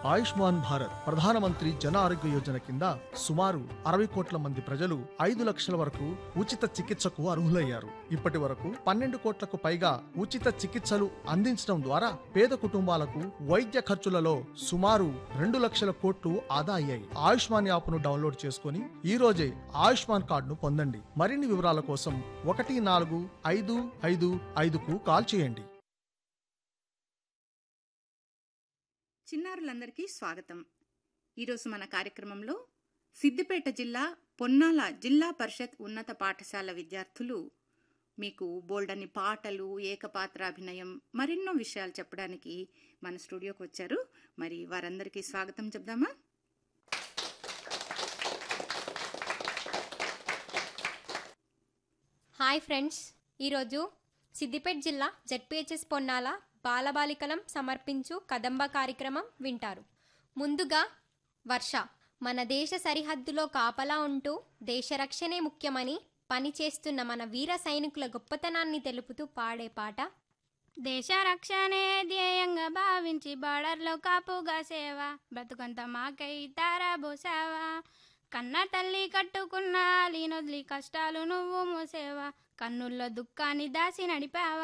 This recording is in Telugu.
ఆయుష్మాన్ భారత్ ప్రధానమంత్రి జన ఆరోగ్య యోజన కింద సుమారు 60 కోట్ల మంది ప్రజలు 5 లక్షల వరకు ఉచిత చికిత్సకు అర్హులయ్యారు. ఇప్పటి వరకు 12 కోట్లకు పైగా ఉచిత చికిత్సలు అందించడం ద్వారా పేద కుటుంబాలకు వైద్య ఖర్చులలో సుమారు 2 లక్షల కోట్లు ఆదా అయ్యాయి. ఆయుష్మాన్ యాప్ను డౌన్లోడ్ చేసుకుని ఈ రోజే ఆయుష్మాన్ కార్డును పొందండి. మరిన్ని వివరాల కోసం 14555కు కాల్ చేయండి. చిన్నారులందరికీ స్వాగతం. ఈరోజు మన కార్యక్రమంలో సిద్దిపేట జిల్లా పొన్నాల జిల్లా పరిషత్ ఉన్నత పాఠశాల విద్యార్థులు మీకు బోల్డని పాటలు, ఏకపాత్రాభినయం, మరెన్నో విషయాలు చెప్పడానికి మన స్టూడియోకి వచ్చారు. మరి వారందరికీ స్వాగతం చెప్దామా? హాయ్ ఫ్రెండ్స్, ఈరోజు సిద్దిపేట జిల్లా జెడ్పీహెచ్ఎస్ పొన్నాల బాలబాలికలం సమర్పించు కదంబ కార్యక్రమం వింటారు. ముందుగా వర్ష మన దేశ సరిహద్దులో కాపలా ఉంటూ దేశ రక్షణే ముఖ్యమని పనిచేస్తున్న మన వీర సైనికుల గొప్పతనాన్ని తెలుపుతూ పాడే పాట. దేశ రక్షణే ధ్యేయంగా భావించి బార్డర్లో కాపుగా సేవ బ్రతుకంత మాకై తారాబోసావా. కన్న తల్లి కట్టుకున్న లీనొదిలి కష్టాలు నువ్వు మోసేవా. కన్నుల్లో దుఃఖాన్ని దాసి నడిపావా.